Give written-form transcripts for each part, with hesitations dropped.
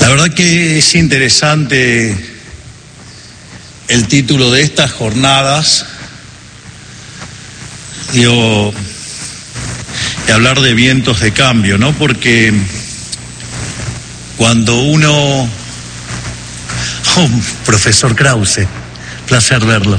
La verdad que es interesante el título de estas jornadas, de hablar de vientos de cambio, ¿no? Porque cuando uno... Oh, profesor Krause, placer verlo.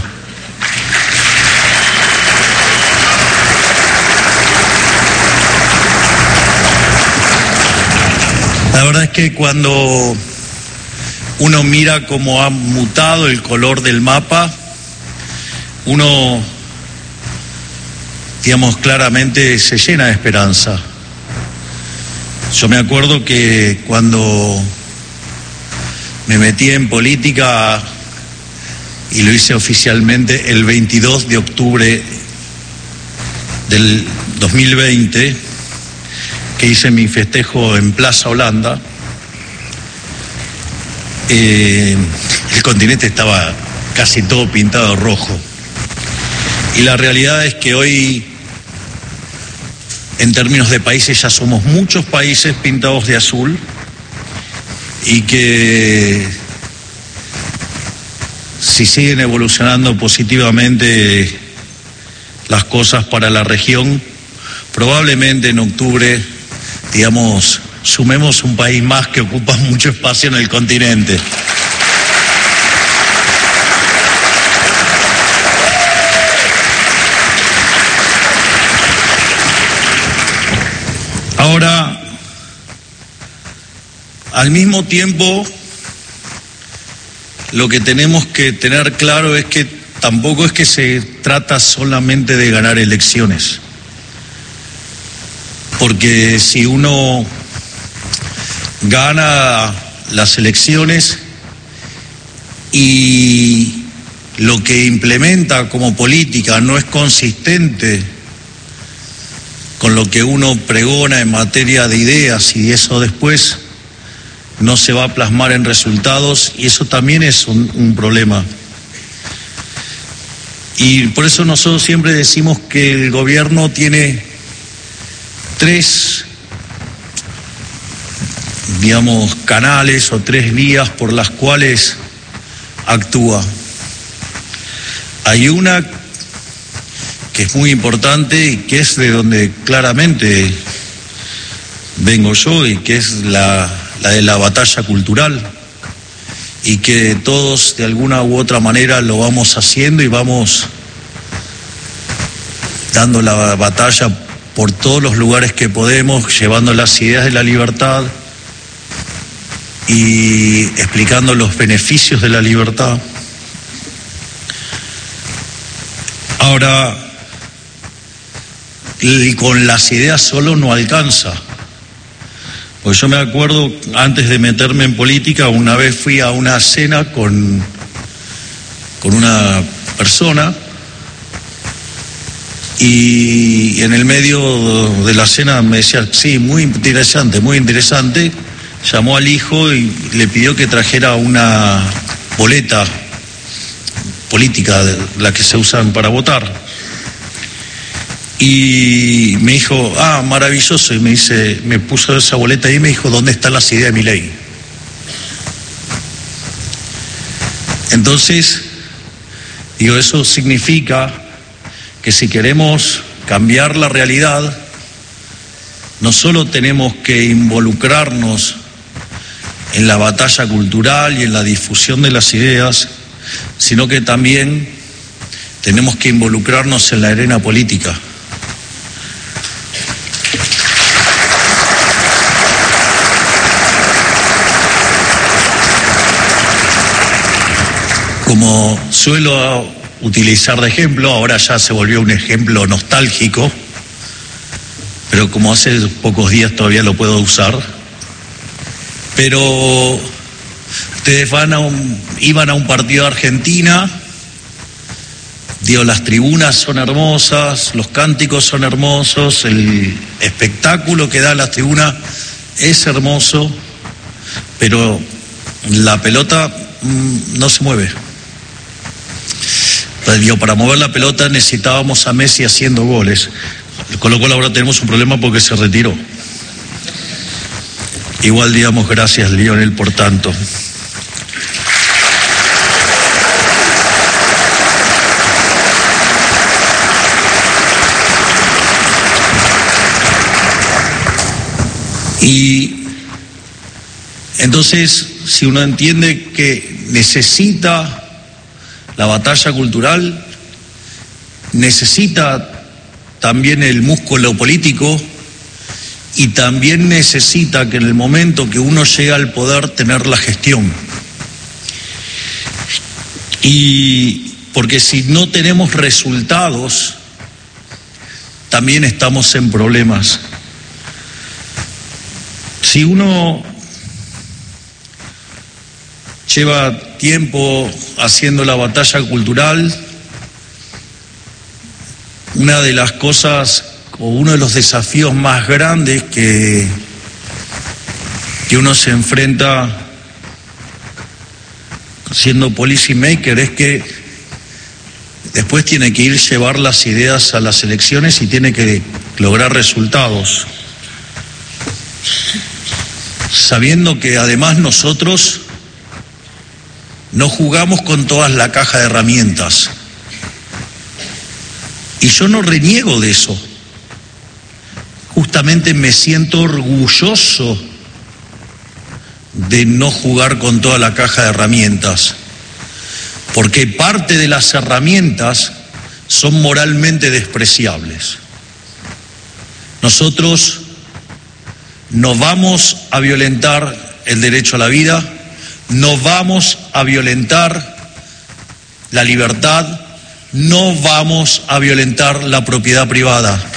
La verdad es que cuando uno mira cómo ha mutado el color del mapa, uno, digamos, claramente se llena de esperanza. Yo me acuerdo que cuando me metí en política, y lo hice oficialmente el 22 de octubre del 2020, que hice mi festejo en Plaza Holanda, el continente estaba casi todo pintado rojo. Y la realidad es que hoy, en términos de países, ya somos muchos países pintados de azul, y que si siguen evolucionando positivamente las cosas para la región, probablemente en octubre, digamos, sumemos un país más que ocupa mucho espacio en el continente. Ahora, al mismo tiempo, lo que tenemos que tener claro es que tampoco es que se trata solamente de ganar elecciones. Porque si uno gana las elecciones y lo que implementa como política no es consistente con lo que uno pregona en materia de ideas, y eso después no se va a plasmar en resultados, y eso también es un problema. Y por eso nosotros siempre decimos que el gobierno tiene tres, digamos, canales o tres vías por las cuales actúa. Hay una que es muy importante y que es de donde claramente vengo yo, y que es la de la batalla cultural, y que todos de alguna u otra manera lo vamos haciendo y vamos dando la batalla por todos los lugares que podemos, llevando las ideas de la libertad y explicando los beneficios de la libertad. Ahora, y con las ideas solo no alcanza. Pues yo me acuerdo, antes de meterme en política, una vez fui a una cena con una persona, y en el medio de la cena me decía, sí, muy interesante, llamó al hijo y le pidió que trajera una boleta política, la que se usan para votar. Y me dijo, maravilloso, y me puso esa boleta ahí y me dijo, ¿dónde están las ideas de Milei? Entonces, digo, eso significa que si queremos cambiar la realidad, no solo tenemos que involucrarnos en la batalla cultural y en la difusión de las ideas, sino que también tenemos que involucrarnos en la arena política. Como suelo utilizar de ejemplo, ahora ya se volvió un ejemplo nostálgico, pero como hace pocos días todavía lo puedo usar. Pero ustedes iban a un partido de Argentina, digo, las tribunas son hermosas, los cánticos son hermosos, el espectáculo que da la tribuna es hermoso, pero la pelota no se mueve. Para mover la pelota necesitábamos a Messi haciendo goles, con lo cual ahora tenemos un problema porque se retiró. igual digamos gracias, Lionel, por tanto. Y entonces, si uno entiende que necesita la batalla cultural, necesita también el músculo político y también necesita que en el momento que uno llega al poder tener la gestión. Y porque si no tenemos resultados, también estamos en problemas. Si uno lleva tiempo haciendo la batalla cultural, una de las cosas o uno de los desafíos más grandes que uno se enfrenta siendo policy maker es que después tiene que ir llevar las ideas a las elecciones y tiene que lograr resultados, sabiendo que además nosotros no jugamos con toda la caja de herramientas. Y yo no reniego de eso. Justamente me siento orgulloso de no jugar con toda la caja de herramientas, porque parte de las herramientas son moralmente despreciables. Nosotros no vamos a violentar el derecho a la vida, no vamos a violentar la libertad, no vamos a violentar la propiedad privada.